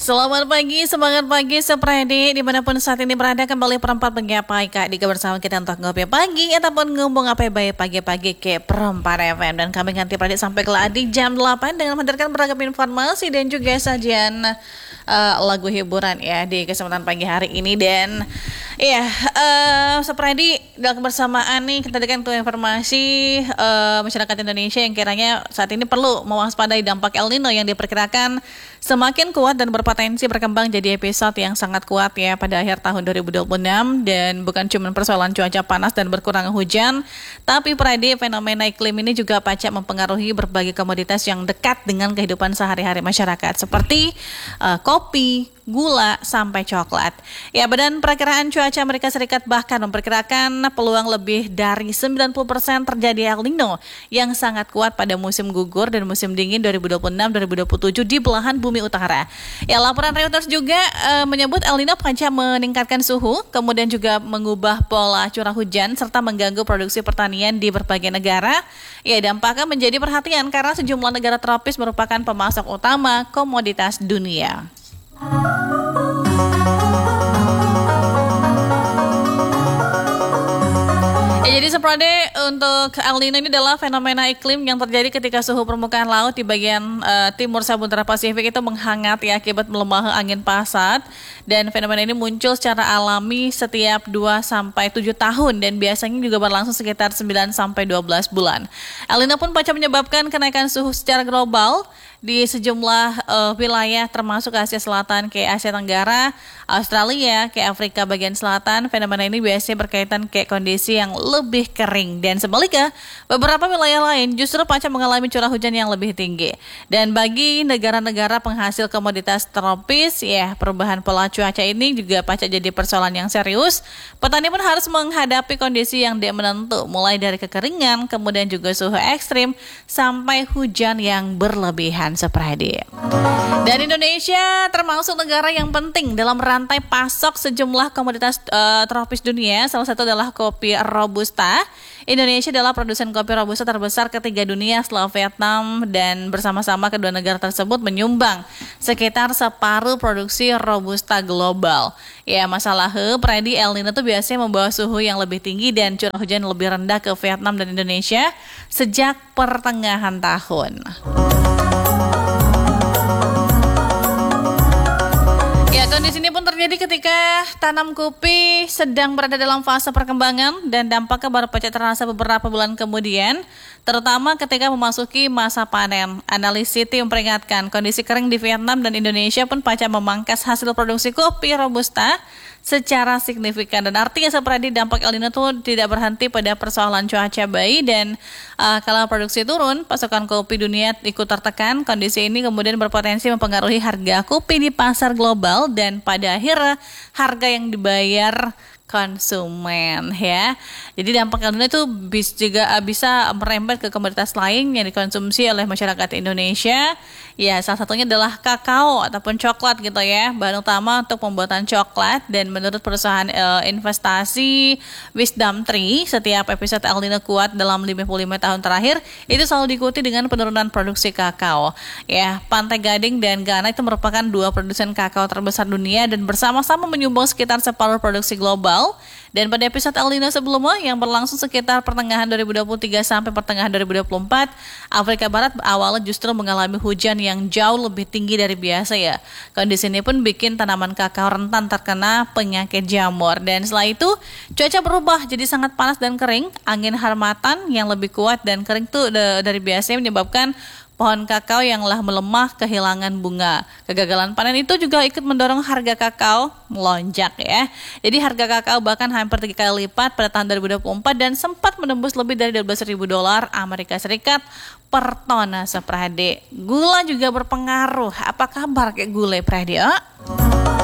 Selamat pagi, semangat pagi Sepredi dimanapun saat ini berada, kembali perempat menggapai Kak Dika bersama kita untuk ngopi pagi ataupun ngomong apa baik pagi-pagi ke perempat FM. Dan kami ganti Predi sampai ke di jam 8 dengan menghadirkan beragam informasi dan juga sajian lagu hiburan ya di kesempatan pagi hari ini. Dan ya Sepredi dalam kebersamaan nih kita berikan tuh informasi masyarakat Indonesia yang kiranya saat ini perlu mewaspadai dampak El Nino yang diperkirakan semakin kuat dan berpotensi berkembang jadi episode yang sangat kuat ya pada akhir tahun 2026. Dan bukan cuma persoalan cuaca panas dan berkurang hujan, tapi fenomena iklim ini juga pacak mempengaruhi berbagai komoditas yang dekat dengan kehidupan sehari-hari masyarakat seperti kopi, gula, sampai coklat. Ya, Badan Perakiraan Cuaca Amerika Serikat bahkan memperkirakan peluang lebih dari 90% terjadi El Nino yang sangat kuat pada musim gugur dan musim dingin 2026-2027 di belahan bumi utara. Ya, laporan Reuters juga menyebut El Nino pacak meningkatkan suhu, kemudian juga mengubah pola curah hujan serta mengganggu produksi pertanian di berbagai negara. Ya, dampaknya menjadi perhatian karena sejumlah negara tropis merupakan pemasok utama komoditas dunia. Jadi seprade untuk El Nino ini adalah fenomena iklim yang terjadi ketika suhu permukaan laut di bagian timur Samudra Pasifik itu menghangat ya akibat melemah angin pasat, dan fenomena ini muncul secara alami setiap 2-7 tahun dan biasanya juga berlangsung sekitar 9-12 bulan. El Nino pun pacak menyebabkan kenaikan suhu secara global di sejumlah wilayah termasuk Asia Selatan ke Asia Tenggara, Australia ke Afrika bagian selatan. Fenomena ini biasanya berkaitan ke kondisi yang lebih kering, dan sebaliknya beberapa wilayah lain justru pacak mengalami curah hujan yang lebih tinggi. Dan bagi negara-negara penghasil komoditas tropis ya, perubahan pola cuaca ini juga pacak jadi persoalan yang serius. Petani pun harus menghadapi kondisi yang tidak menentu, mulai dari kekeringan, kemudian juga suhu ekstrim sampai hujan yang berlebihan. Sepredi. Dan Indonesia termasuk negara yang penting dalam rantai pasok sejumlah komoditas tropis dunia. Salah satu adalah kopi Robusta. Indonesia adalah produsen kopi Robusta terbesar ketiga dunia setelah Vietnam, dan bersama-sama kedua negara tersebut menyumbang sekitar separuh produksi Robusta global. Ya, masalah Predi El Nino itu biasanya membawa suhu yang lebih tinggi dan curah hujan lebih rendah ke Vietnam dan Indonesia sejak pertengahan tahun. Kondisi ini pun terjadi ketika tanam kopi sedang berada dalam fase perkembangan dan dampaknya baru pacak terasa beberapa bulan kemudian, terutama ketika memasuki masa panen. Analis Citi memperingatkan kondisi kering di Vietnam dan Indonesia pun pacak memangkas hasil produksi kopi Robusta secara signifikan. Dan artinya seperti dampak El Nino itu tidak berhenti pada persoalan cuaca baik, dan kalau produksi turun, pasokan kopi dunia ikut tertekan. Kondisi ini kemudian berpotensi mempengaruhi harga kopi di pasar global dan pada akhirnya harga yang dibayar konsumen ya. Jadi dampak El Nino itu juga bisa merembet ke komoditas lain yang dikonsumsi oleh masyarakat Indonesia. Ya, salah satunya adalah kakao ataupun coklat gitu ya, bahan utama untuk pembuatan coklat. Dan menurut perusahaan investasi Wisdom Tree, setiap episode El Nino kuat dalam 55 tahun terakhir itu selalu diikuti dengan penurunan produksi kakao. Ya, Pantai Gading dan Ghana itu merupakan dua produsen kakao terbesar dunia dan bersama-sama menyumbang sekitar separuh produksi global. Dan pada episode El Nino sebelumnya yang berlangsung sekitar pertengahan 2023 sampai pertengahan 2024, Afrika Barat awalnya justru mengalami hujan yang jauh lebih tinggi dari biasa ya. Kondisi ini pun bikin tanaman kakao rentan terkena penyakit jamur. Dan setelah itu cuaca berubah jadi sangat panas dan kering. Angin harmatan yang lebih kuat dan kering tuh dari biasanya menyebabkan pohon kakao yang telah melemah kehilangan bunga. Kegagalan panen itu juga ikut mendorong harga kakao melonjak ya. Jadi harga kakao bahkan hampir 3 kali lipat pada tahun 2024 dan sempat menembus lebih dari $12.000 Amerika Serikat per ton. Sepredi. Gula juga berpengaruh. Apa kabar kayak gula Predi?